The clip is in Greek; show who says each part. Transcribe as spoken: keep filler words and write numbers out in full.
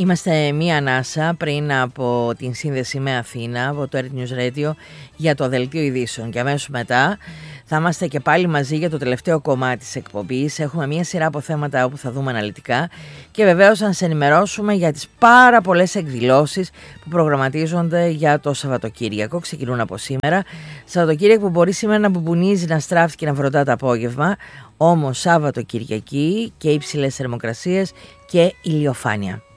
Speaker 1: Είμαστε μία ανάσα πριν από την σύνδεση με Αθήνα από το Earth News Radio για το δελτίο ειδήσεων και αμέσως μετά θα είμαστε και πάλι μαζί για το τελευταίο κομμάτι της εκπομπής. Έχουμε μία σειρά από θέματα όπου θα δούμε αναλυτικά και βεβαίως να σε ενημερώσουμε για τις πάρα πολλές εκδηλώσεις που προγραμματίζονται για το Σαββατοκύριακο. Ξεκινούν από σήμερα. Σαββατοκύριακο που μπορεί σήμερα να μπουμπουνίζει, να στράφει και να βροντά το απόγευμα. Όμως Σάββατο Κυριακή και υψηλές θερμοκρασίες και ηλιοφάνεια.